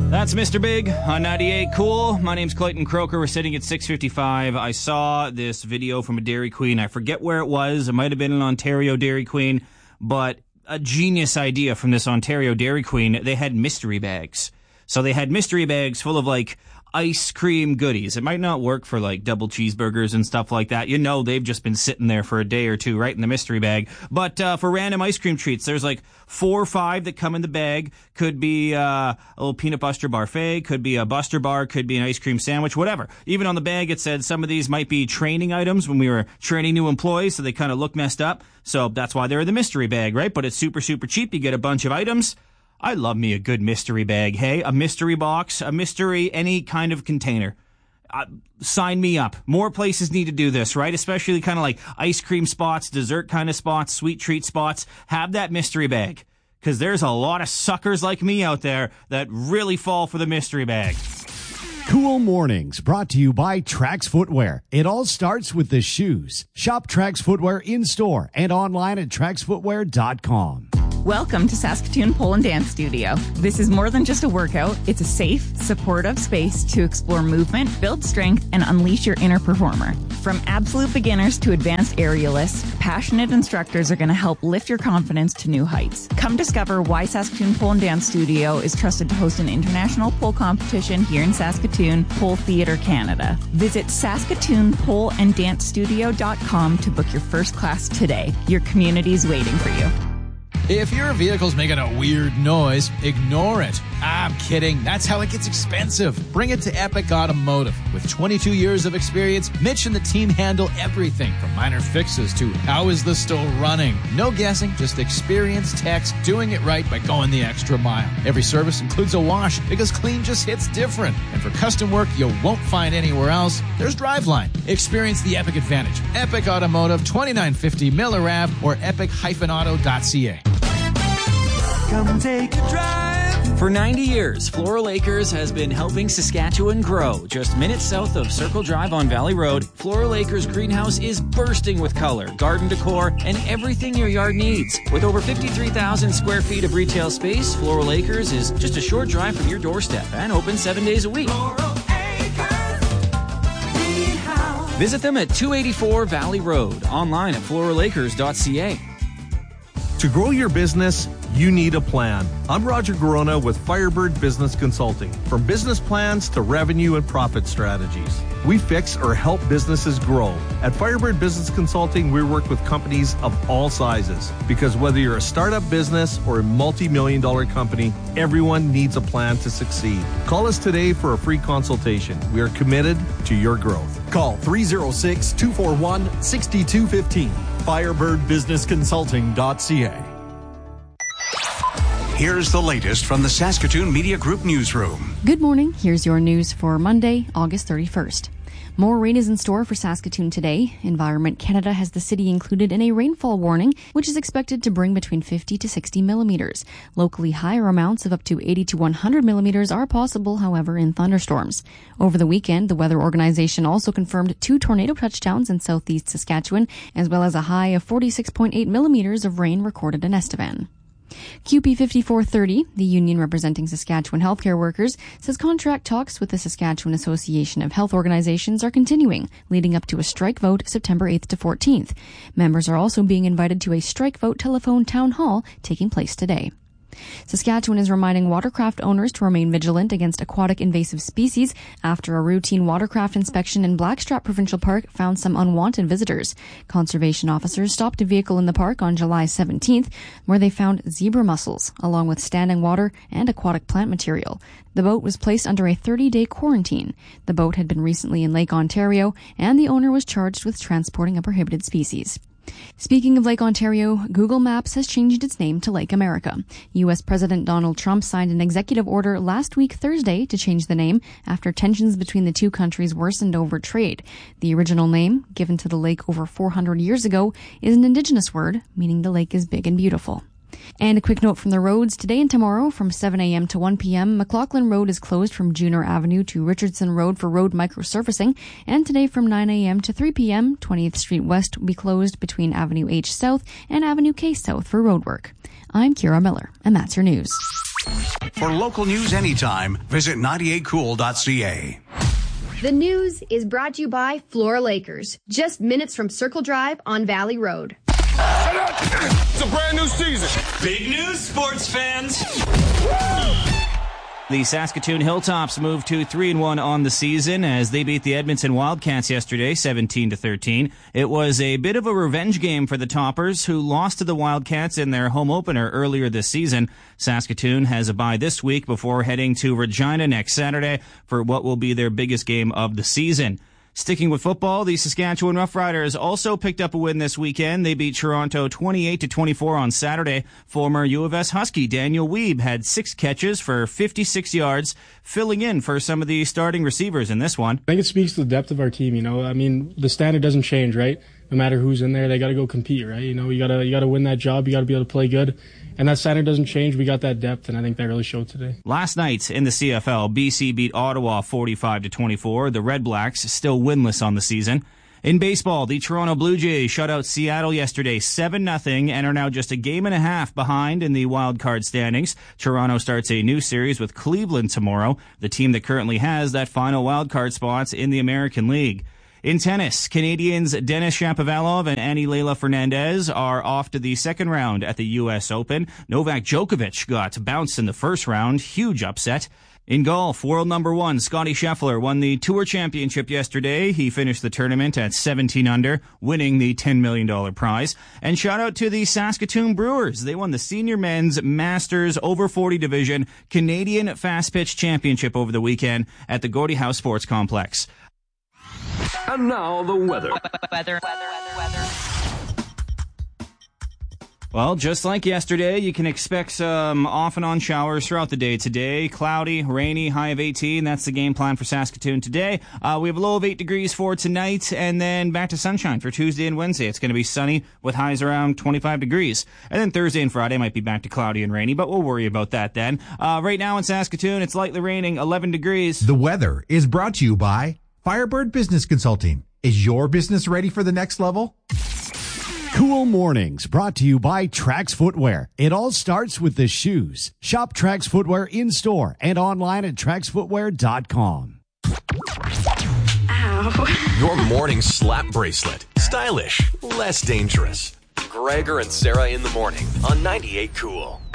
That's Mr. Big on 98 Cool. My name's Clayton Croker. We're sitting at 6:55. I saw this video from a Dairy Queen. I forget where it was. It might have been an Ontario Dairy Queen, but a genius idea from this Ontario Dairy Queen. They had mystery bags. So they had mystery bags full of like ice cream goodies. It might not work for like double cheeseburgers and stuff like that. You know, they've just been sitting there for a day or two right in the mystery bag. But for random ice cream treats, there's like 4 or 5 that come in the bag. Could be a little peanut butter parfait, could be a Buster bar, could be an ice cream sandwich, whatever. Even on the bag, it said some of these might be training items when we were training new employees, so they kind of look messed up. So that's why they're in the mystery bag, right? But it's super, super cheap. You get a bunch of items. I love me a good mystery bag, hey? A mystery box, a mystery, any kind of container. Sign me up. More places need to do this, right? Especially kind of like ice cream spots, dessert kind of spots, sweet treat spots. Have that mystery bag. Because there's a lot of suckers like me out there that really fall for the mystery bag. Cool Mornings, brought to you by Trax Footwear. It all starts with the shoes. Shop Trax Footwear in-store and online at traxfootwear.com. Welcome to Saskatoon Pole and Dance Studio. This is more than just a workout. It's a safe, supportive space to explore movement, build strength, and unleash your inner performer. From absolute beginners to advanced aerialists, passionate instructors are going to help lift your confidence to new heights. Come discover why Saskatoon Pole and Dance Studio is trusted to host an international pole competition here in Saskatoon, Pole Theatre, Canada. Visit SaskatoonPoleAndDanceStudio.com to book your first class today. Your community's waiting for you. If your vehicle's making a weird noise, ignore it. I'm kidding. That's how it gets expensive. Bring it to Epic Automotive. With 22 years of experience, Mitch and the team handle everything from minor fixes to how is the still running. No guessing, just experienced techs doing it right by going the extra mile. Every service includes a wash because clean just hits different. And for custom work you won't find anywhere else, there's Driveline. Experience the Epic advantage. Epic Automotive, 2950 Miller Ave or epic-auto.ca. Come take a drive. For 90 years, Floral Acres has been helping Saskatchewan grow. Just minutes south of Circle Drive on Valley Road, Floral Acres greenhouse is bursting with color, garden decor, and everything your yard needs. With over 53,000 square feet of retail space, Floral Acres is just a short drive from your doorstep and open 7 days a week. Floral Acres Greenhouse. Visit them at 284 Valley Road, online at floralacres.ca. To grow your business, you need a plan. I'm Roger Garona with Firebird Business Consulting. From business plans to revenue and profit strategies, we fix or help businesses grow. At Firebird Business Consulting, we work with companies of all sizes because whether you're a startup business or a multi-million-dollar company, everyone needs a plan to succeed. Call us today for a free consultation. We are committed to your growth. Call 306-241-6215. FirebirdBusinessConsulting.ca. Here's the latest from the Saskatoon Media Group newsroom. Good morning. Here's your news for Monday, August 31st. More rain is in store for Saskatoon today. Environment Canada has the city included in a rainfall warning, which is expected to bring between 50 to 60 millimeters. Locally higher amounts of up to 80 to 100 millimeters are possible, however, in thunderstorms. Over the weekend, the weather organization also confirmed 2 tornado touchdowns in southeast Saskatchewan, as well as a high of 46.8 millimeters of rain recorded in Estevan. QP 5430, the union representing Saskatchewan healthcare workers, says contract talks with the Saskatchewan Association of Health Organizations are continuing, leading up to a strike vote September 8th to 14th. Members are also being invited to a strike vote telephone town hall taking place today. Saskatchewan is reminding watercraft owners to remain vigilant against aquatic invasive species after a routine watercraft inspection in Blackstrap Provincial Park found some unwanted visitors. Conservation officers stopped a vehicle in the park on July 17th where they found zebra mussels, along with standing water and aquatic plant material. The boat was placed under a 30-day quarantine. The boat had been recently in Lake Ontario, and the owner was charged with transporting a prohibited species. Speaking of Lake Ontario, Google Maps has changed its name to Lake America. U.S. President Donald Trump signed an executive order last week Thursday to change the name after tensions between the two countries worsened over trade. The original name, given to the lake over 400 years ago, is an Indigenous word, meaning the lake is big and beautiful. And a quick note from the roads. Today and tomorrow from 7 a.m. to 1 p.m., McLaughlin Road is closed from Junior Avenue to Richardson Road for road microsurfacing. And today from 9 a.m. to 3 p.m., 20th Street West will be closed between Avenue H South and Avenue K South for road work. I'm Kira Miller, and that's your news. For local news anytime, visit 98cool.ca. The news is brought to you by Flora Lakers, just minutes from Circle Drive on Valley Road. It's a brand new season. Big news, sports fans. The Saskatoon Hilltops moved to 3-1 on the season as they beat the Edmonton Wildcats yesterday, 17-13. It was a bit of a revenge game for the Toppers, who lost to the Wildcats in their home opener earlier this season. Saskatoon has a bye this week before heading to Regina next Saturday for what will be their biggest game of the season. Sticking with football, the Saskatchewan Roughriders also picked up a win this weekend. They beat Toronto 28-24 on Saturday. Former U of S Husky Daniel Wiebe had 6 catches for 56 yards, filling in for some of the starting receivers in this one. I think it speaks to the depth of our team, you know. I mean, the standard doesn't change, right? No matter who's in there, they got to go compete, right? You know, you got to win that job. You got to be able to play good. And that standard doesn't change. We got that depth, and I think that really showed today. Last night in the CFL, BC beat Ottawa 45-24. The Red Blacks still winless on the season. In baseball, the Toronto Blue Jays shut out Seattle yesterday 7-0 and are now just a game and a half behind in the wild card standings. Toronto starts a new series with Cleveland tomorrow, the team that currently has that final wild card spot in the American League. In tennis, Canadians Denis Shapovalov and Annie Leila Fernandez are off to the second round at the U.S. Open. Novak Djokovic got bounced in the first round. Huge upset. In golf, world number 1, Scottie Scheffler won the Tour Championship yesterday. He finished the tournament at 17 under, winning the $10 million prize. And shout out to the Saskatoon Brewers. They won the Senior Men's Masters Over 40 Division Canadian Fast Pitch Championship over the weekend at the Gordie Howe Sports Complex. And now the weather. Well, just like yesterday, you can expect some off and on showers throughout the day today. Cloudy, rainy, high of 18. That's the game plan for Saskatoon today. We have a low of 8 degrees for tonight, and then back to sunshine for Tuesday and Wednesday. It's going to be sunny with highs around 25 degrees. And then Thursday and Friday might be back to cloudy and rainy, but we'll worry about that then. Right now in Saskatoon, it's lightly raining, 11 degrees. The weather is brought to you by Firebird Business Consulting. Is your business ready for the next level? Cool Mornings, brought to you by Trax Footwear. It all starts with the shoes. Shop Trax Footwear in-store and online at traxfootwear.com. Ow. Your morning slap bracelet. Stylish, less dangerous. Gregor and Sarah in the morning on 98 Cool.